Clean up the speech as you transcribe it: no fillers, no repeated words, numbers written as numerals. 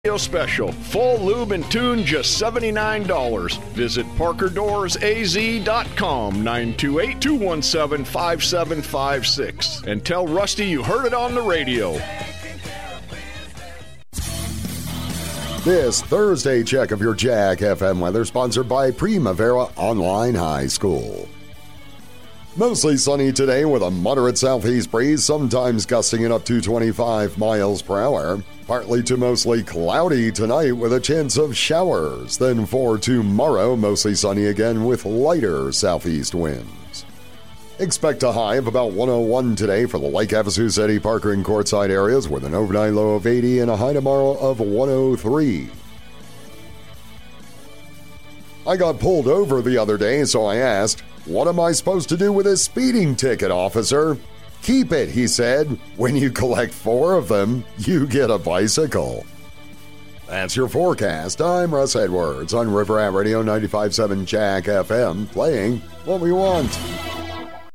Special. Full lube and tune, just $79. Visit ParkerDoorsAZ.com, 928-217-5756. And tell Rusty you heard it on the radio. This Thursday check of your Jack FM weather sponsored by Primavera Online High School. Mostly sunny today with a moderate southeast breeze, sometimes gusting at up to 25 miles per hour. Partly to mostly cloudy tonight with a chance of showers. Then for tomorrow, mostly sunny again with lighter southeast winds. Expect a high of about 101 today for the Lake Havasu, Eddie Parker, and Quartzsite areas with an overnight low of 80 and a high tomorrow of 103. I got pulled over the other day, so I asked, "What am I supposed to do with this speeding ticket, officer?" "Keep it," he said. "When you collect 4 of them, you get a bicycle." That's your forecast. I'm Russ Edwards on River Rat Radio 95.7 Jack FM, playing what we want.